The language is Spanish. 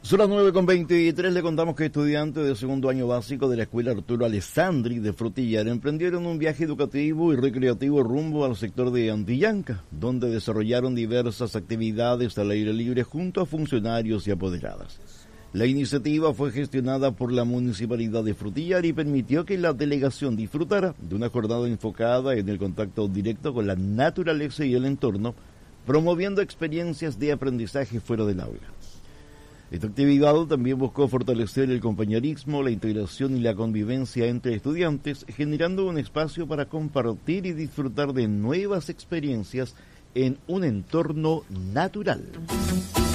Son las 9:23, le contamos que estudiantes de segundo año básico de la Escuela Arturo Alessandri de Frutillar emprendieron un viaje educativo y recreativo rumbo al sector de Antillanca, donde desarrollaron diversas actividades al aire libre junto a funcionarios y apoderadas. La iniciativa fue gestionada por la Municipalidad de Frutillar y permitió que la delegación disfrutara de una jornada enfocada en el contacto directo con la naturaleza y el entorno, promoviendo experiencias de aprendizaje fuera del aula. Esta actividad también buscó fortalecer el compañerismo, la integración y la convivencia entre estudiantes, generando un espacio para compartir y disfrutar de nuevas experiencias en un entorno natural.